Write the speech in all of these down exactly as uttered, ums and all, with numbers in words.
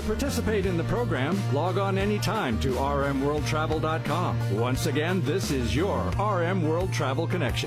To participate in the program, log on anytime to r m world travel dot com. Once again, this is your R M World Travel Connection.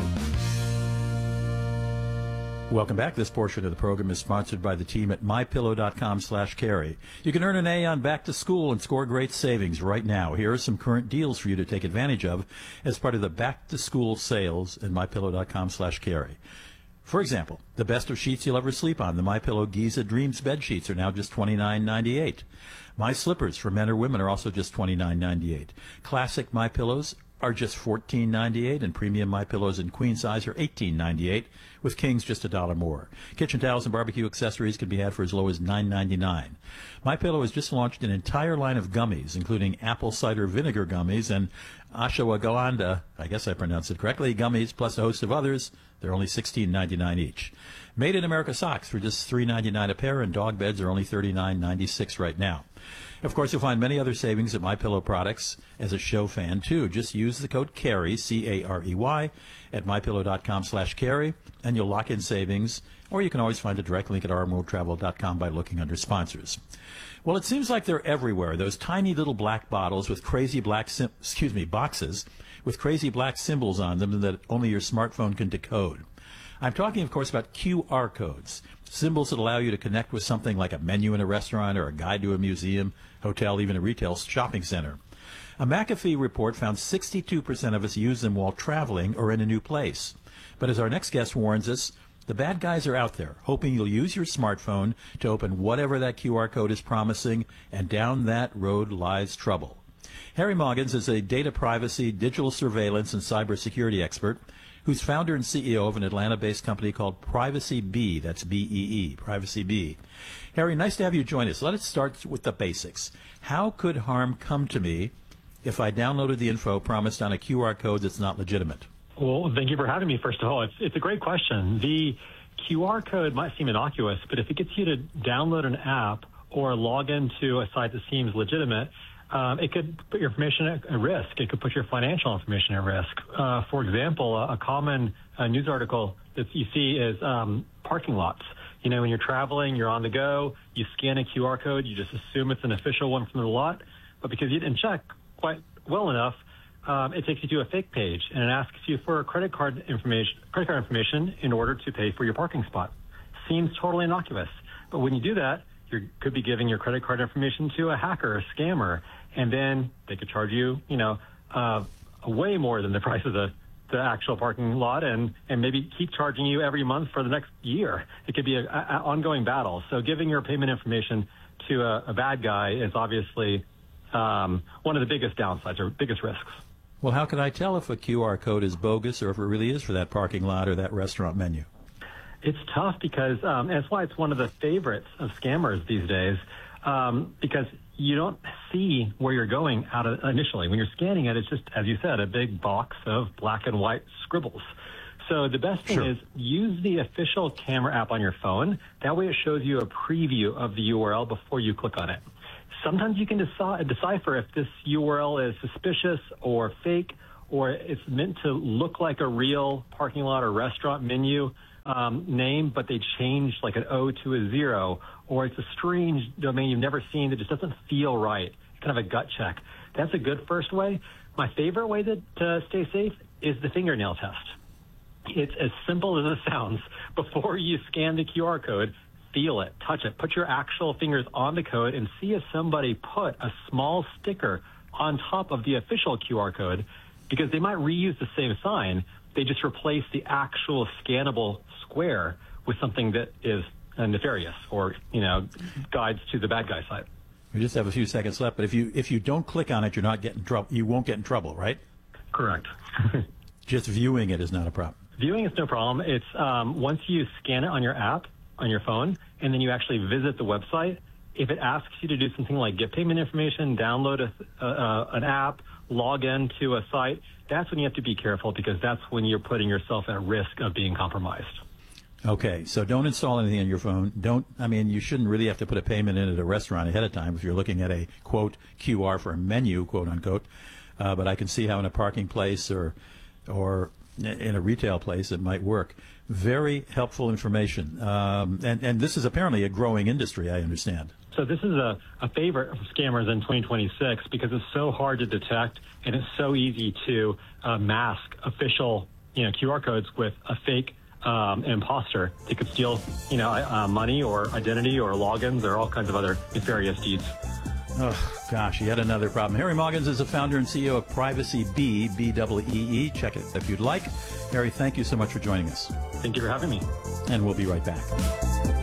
Welcome back. This portion of the program is sponsored by the team at my pillow dot com slash carry. You can earn an A on back to school and score great savings right now. Here are some current deals for you to take advantage of as part of the back to school sales at my pillow dot com slash carry. For example, the best of sheets you'll ever sleep on, the MyPillow Giza Dreams bed sheets, are now just twenty-nine ninety-eight. My slippers for men or women are also just twenty-nine ninety-eight. Classic MyPillows are just fourteen ninety-eight, and premium MyPillows in queen size are eighteen ninety-eight, with kings just a dollar more. Kitchen towels and barbecue accessories can be had for as low as nine ninety-nine. MyPillow has just launched an entire line of gummies, including apple cider vinegar gummies and ashwagandha, I guess I pronounced it correctly, gummies, plus a host of others. They're only sixteen ninety-nine each. Made in America socks for just three ninety-nine a pair, and dog beds are only thirty-nine ninety-six right now. Of course, you'll find many other savings at MyPillow products as a show fan, too. Just use the code CARRY, C A R E Y, at my pillow dot com slash carry, and you'll lock in savings. Or you can always find a direct link at r m world travel dot com by looking under sponsors. Well, it seems like they're everywhere. Those tiny little black bottles with crazy black, sim- excuse me, boxes with crazy black symbols on them that only your smartphone can decode. I'm talking, of course, about Q R codes, symbols that allow you to connect with something like a menu in a restaurant or a guide to a museum, hotel, even a retail shopping center. A McAfee report found sixty-two percent of us use them while traveling or in a new place. But as our next guest warns us, the bad guys are out there, hoping you'll use your smartphone to open whatever that Q R code is promising, and down that road lies trouble. Harry Moggins is a data privacy, digital surveillance, and cybersecurity expert who's founder and C E O of an Atlanta-based company called Privacy Bee. That's B E E, Privacy Bee. Harry, nice to have you join us. Let us start with the basics. How could harm come to me if I downloaded the info promised on a Q R code that's not legitimate? Well, thank you for having me, first of all. It's, it's a great question. The Q R code might seem innocuous, but if it gets you to download an app or log into a site that seems legitimate, um, it could put your information at, at risk. It could put your financial information at risk. Uh, for example, a, a common uh, news article that you see is um, parking lots. You know, when you're traveling, you're on the go, you scan a Q R code, you just assume it's an official one from the lot, but because you didn't check quite well enough, Um, it takes you to a fake page, and it asks you for credit card information, credit card information in order to pay for your parking spot. Seems totally innocuous, but when you do that, you could be giving your credit card information to a hacker, a scammer, and then they could charge you, you know, uh, way more than the price of the, the actual parking lot, and, and maybe keep charging you every month for the next year. It could be an ongoing battle. So giving your payment information to a, a bad guy is obviously um, one of the biggest downsides or biggest risks. Well, how can I tell if a Q R code is bogus or if it really is for that parking lot or that restaurant menu? It's tough because um, that's why it's one of the favorites of scammers these days, um, because you don't see where you're going out of initially. When you're scanning it, it's just, as you said, a big box of black and white scribbles. So the best thing Sure. is use the official camera app on your phone. That way it shows you a preview of the U R L before you click on it. Sometimes you can deci- decipher if this U R L is suspicious or fake, or it's meant to look like a real parking lot or restaurant menu um, name, but they changed like an O to a zero, or it's a strange domain you've never seen that just doesn't feel right, kind of a gut check. That's a good first way. My favorite way to, to stay safe is the fingernail test. It's as simple as it sounds. Before you scan the Q R code, feel it, touch it, put your actual fingers on the code and see if somebody put a small sticker on top of the official Q R code, because they might reuse the same sign. They just replace the actual scannable square with something that is uh, nefarious or, you know, guides to the bad guy side. We just have a few seconds left, but if you if you don't click on it, you're not getting trouble. You won't get in trouble, right? Correct. Just viewing it is not a problem. Viewing is no problem. It's um, once you scan it on your app, on your phone, and then you actually visit the website, if it asks you to do something like get payment information, download a, uh, an app, log into a site, that's when you have to be careful, because that's when you're putting yourself at risk of being compromised. Okay, so don't install anything on your phone. Don't, I mean, you shouldn't really have to put a payment in at a restaurant ahead of time if you're looking at a, quote, Q R for a menu, quote unquote. Uh, but I can see how in a parking place or, or in a retail place, it might work. Very helpful information. Um, and, and this is apparently a growing industry, I understand. So this is a, a favorite of scammers in twenty twenty-six because it's so hard to detect and it's so easy to uh, mask official, you know, Q R codes with a fake um, imposter that could steal, you know, uh, money or identity or logins or all kinds of other nefarious deeds. Oh, gosh, yet another problem. Harry Moggins is the founder and C E O of Privacy Bee, B E E E. Check it if you'd like. Harry, thank you so much for joining us. Thank you for having me. And we'll be right back.